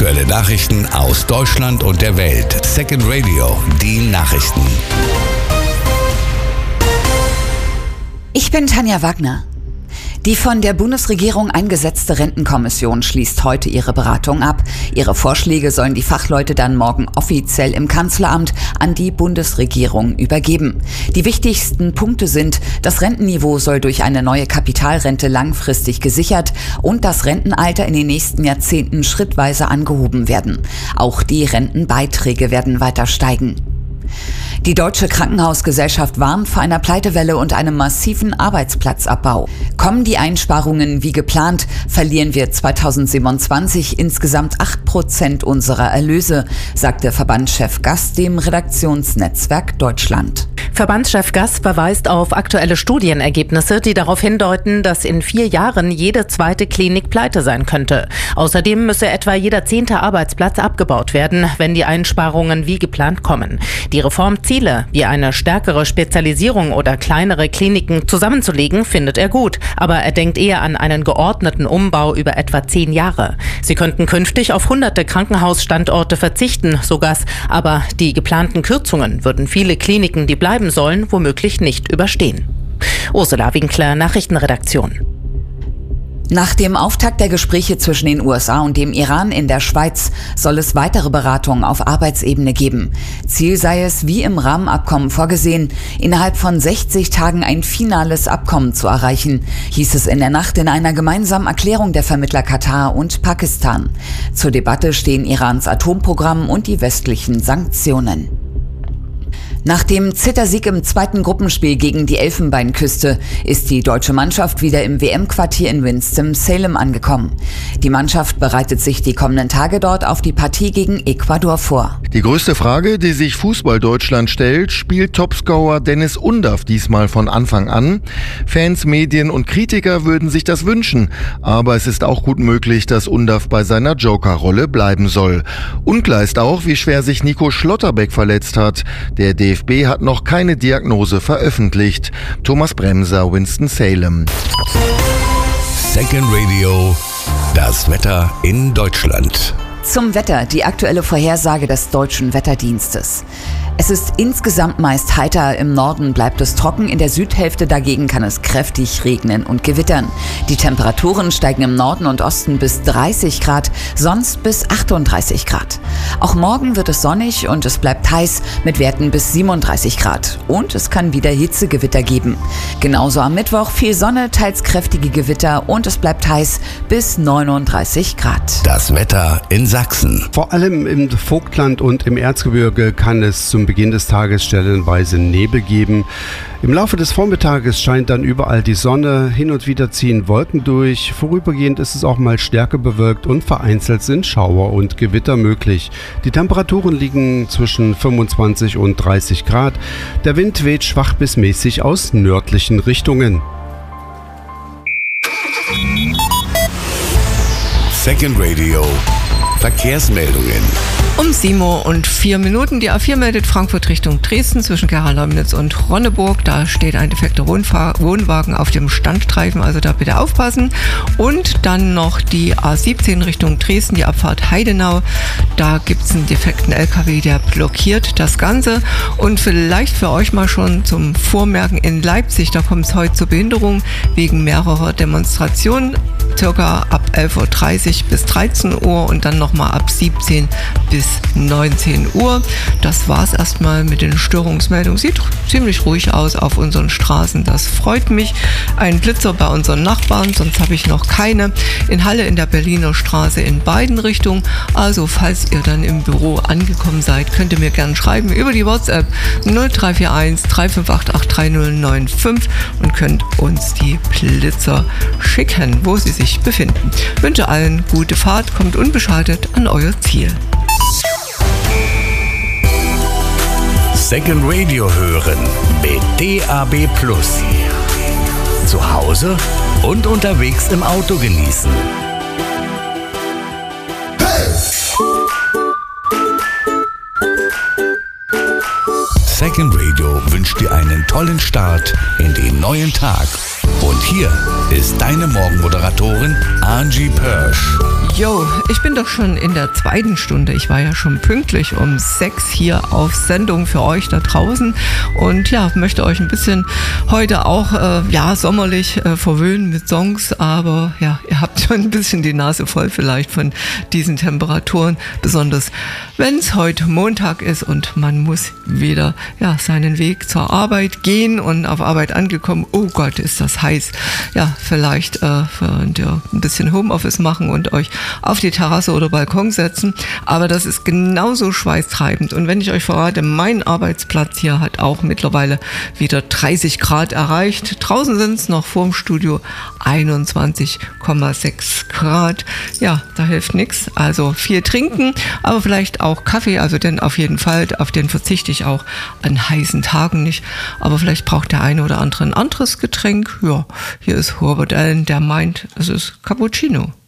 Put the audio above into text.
Aktuelle Nachrichten aus Deutschland und der Welt. Second Radio, die Nachrichten. Ich bin Tanja Wagner. Die von der Bundesregierung eingesetzte Rentenkommission schließt heute ihre Beratung ab. Ihre Vorschläge sollen die Fachleute dann morgen offiziell im Kanzleramt an die Bundesregierung übergeben. Die wichtigsten Punkte sind, das Rentenniveau soll durch eine neue Kapitalrente langfristig gesichert und das Rentenalter in den nächsten Jahrzehnten schrittweise angehoben werden. Auch die Rentenbeiträge werden weiter steigen. Die Deutsche Krankenhausgesellschaft warnt vor einer Pleitewelle und einem massiven Arbeitsplatzabbau. Kommen die Einsparungen wie geplant, verlieren wir 2027 insgesamt 8% unserer Erlöse, sagte Verbandschef Gass dem Redaktionsnetzwerk Deutschland. Verbandschef Gass verweist auf aktuelle Studienergebnisse, die darauf hindeuten, dass in 4 Jahren jede zweite Klinik pleite sein könnte. Außerdem müsse etwa jeder 10. Arbeitsplatz abgebaut werden, wenn die Einsparungen wie geplant kommen. Die Reformziele, wie eine stärkere Spezialisierung oder kleinere Kliniken zusammenzulegen, findet er gut. Aber er denkt eher an einen geordneten Umbau über etwa 10 Jahre. Sie könnten künftig auf hunderte Krankenhausstandorte verzichten, so Gass. Aber die geplanten Kürzungen würden viele Kliniken, die bleiben sollen, womöglich nicht überstehen. Ursula Winkler, Nachrichtenredaktion. Nach dem Auftakt der Gespräche zwischen den USA und dem Iran in der Schweiz soll es weitere Beratungen auf Arbeitsebene geben. Ziel sei es, wie im Rahmenabkommen vorgesehen, innerhalb von 60 Tagen ein finales Abkommen zu erreichen, hieß es in der Nacht in einer gemeinsamen Erklärung der Vermittler Katar und Pakistan. Zur Debatte stehen Irans Atomprogramm und die westlichen Sanktionen. Nach dem Zittersieg im zweiten Gruppenspiel gegen die Elfenbeinküste ist die deutsche Mannschaft wieder im WM-Quartier in Winston-Salem angekommen. Die Mannschaft bereitet sich die kommenden Tage dort auf die Partie gegen Ecuador vor. Die größte Frage, die sich Fußball-Deutschland stellt, spielt Topscorer Dennis Undaff diesmal von Anfang an? Fans, Medien und Kritiker würden sich das wünschen, aber es ist auch gut möglich, dass Undaff bei seiner Joker-Rolle bleiben soll. Unklar ist auch, wie schwer sich Nico Schlotterbeck verletzt hat. Der DFB hat noch keine Diagnose veröffentlicht. Thomas Bremser, Winston-Salem. Second Radio, das Wetter in Deutschland. Zum Wetter, die aktuelle Vorhersage des Deutschen Wetterdienstes. Es ist insgesamt meist heiter, im Norden bleibt es trocken, in der Südhälfte dagegen kann es kräftig regnen und gewittern. Die Temperaturen steigen im Norden und Osten bis 30 Grad, sonst bis 38 Grad. Auch morgen wird es sonnig und es bleibt heiß mit Werten bis 37 Grad. Und es kann wieder Hitzegewitter geben. Genauso am Mittwoch viel Sonne, teils kräftige Gewitter und es bleibt heiß bis 39 Grad. Das Wetter in Sachsen. Vor allem im Vogtland und im Erzgebirge kann es zum Beginn des Tages stellenweise Nebel geben. Im Laufe des Vormittages scheint dann überall die Sonne, hin und wieder ziehen Wolken durch. Vorübergehend ist es auch mal stärker bewölkt und vereinzelt sind Schauer und Gewitter möglich. Die Temperaturen liegen zwischen 25 und 30 Grad. Der Wind weht schwach bis mäßig aus nördlichen Richtungen. Second Radio, Verkehrsmeldungen. Um 7:04 Uhr. Die A4 meldet Frankfurt Richtung Dresden zwischen Gera-Leumnitz und Ronneburg. Da steht ein defekter Wohnwagen auf dem Standstreifen, also da bitte aufpassen. Und dann noch die A17 Richtung Dresden, die Abfahrt Heidenau. Da gibt es einen defekten LKW, der blockiert das Ganze. Und vielleicht für euch mal schon zum Vormerken in Leipzig, da kommt es heute zur Behinderung wegen mehrerer Demonstrationen. Circa ab 11:30 Uhr bis 13 Uhr und dann nochmal ab 17 bis 19 Uhr. Das war's erstmal mit den Störungsmeldungen. Sieht ziemlich ruhig aus auf unseren Straßen. Das freut mich. Ein Blitzer bei unseren Nachbarn, sonst habe ich noch keine. In Halle in der Berliner Straße in beiden Richtungen. Also falls ihr dann im Büro angekommen seid, könnt ihr mir gerne schreiben über die WhatsApp 0341 3588 3095 und könnt uns die Blitzer schicken, wo sie sich befinden. Ich wünsche allen gute Fahrt, kommt unbeschadet an euer Ziel. Second Radio hören mit DAB+. Zu Hause und unterwegs im Auto genießen. Second Radio wünscht dir einen tollen Start in den neuen Tag. Und hier ist deine Morgenmoderatorin Angie Pörsch. Jo, ich bin doch schon in der 2. Stunde. Ich war ja schon pünktlich um 6 hier auf Sendung für euch da draußen und ja, möchte euch ein bisschen heute auch sommerlich verwöhnen mit Songs, aber ja, ihr habt schon ein bisschen die Nase voll vielleicht von diesen Temperaturen, besonders wenn es heute Montag ist und man muss wieder seinen Weg zur Arbeit gehen und auf Arbeit angekommen. Oh Gott, ist das heiß. Ja, vielleicht könnt ihr ein bisschen Homeoffice machen und euch auf die Terrasse oder Balkon setzen, aber das ist genauso schweißtreibend. Und wenn ich euch verrate, mein Arbeitsplatz hier hat auch mittlerweile wieder 30 Grad erreicht. Draußen sind es noch vorm Studio 21,6 Grad. Ja, da hilft nichts. Also viel trinken, aber vielleicht auch Kaffee, also denn auf jeden Fall, auf den verzichte ich auch an heißen Tagen nicht. Aber vielleicht braucht der eine oder andere ein anderes Getränk. Ja, hier ist Robert Allen, der meint, es ist Cappuccino.